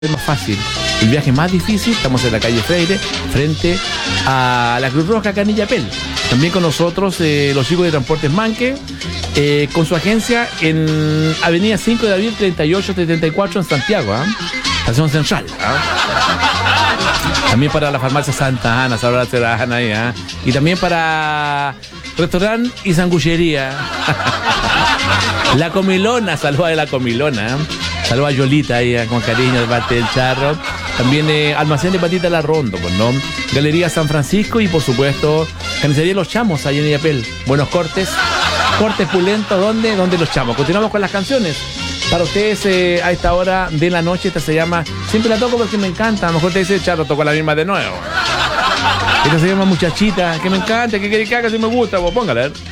Es más fácil. El viaje más difícil, estamos en la calle Freire, frente a la Cruz Roja Canillapel. También con nosotros los chicos de Transportes Manque, con su agencia en Avenida 5 de Abril 3874 en Santiago, Estación Central. También para la farmacia Santa Ana, sabrá la Ana ahí, y también para restaurante y sanguchería. La Comilona, saluda de la Comilona. Saluda a Yolita ahí con cariño de parte del Charro. También Almacén de Patita La Rondo, pues, ¿no? Galería San Francisco y por supuesto Carnicería Los Chamos ahí en Illapel. Buenos cortes pulentos, ¿dónde? Donde Los Chamos. Continuamos con las canciones. Para ustedes a esta hora de la noche, esta se llama, siempre la toco porque me encanta. A lo mejor te dice, Charro, toco la misma de nuevo. Esta se llama Muchachita, que me encanta, que quiere que haga, si me gusta, pues póngala.